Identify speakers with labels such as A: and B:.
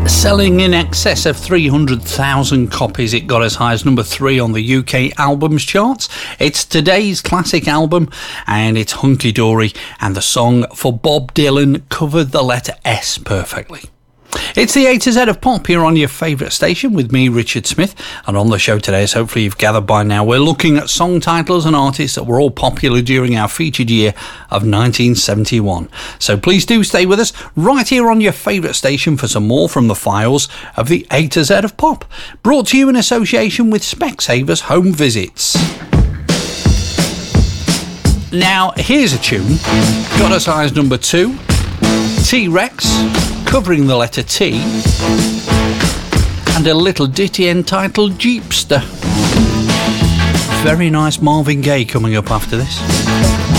A: Selling in excess of 300,000 copies, it got as high as number 3 on the UK albums charts. It's today's classic album, and it's Hunky Dory, and the song for Bob Dylan covered the letter S perfectly. It's the A to Z of Pop here on your favourite station with me, Richard Smith, and on the show today, as hopefully you've gathered by now, we're looking at song titles and artists that were all popular during our featured year of 1971. So please do stay with us right here on your favourite station for some more from the files of the A to Z of Pop, brought to you in association with Specsavers Home Visits. Now, here's a tune, got as high as number 2, T-Rex, covering the letter T, and a little ditty entitled Jeepster. Very nice Marvin Gaye coming up after this.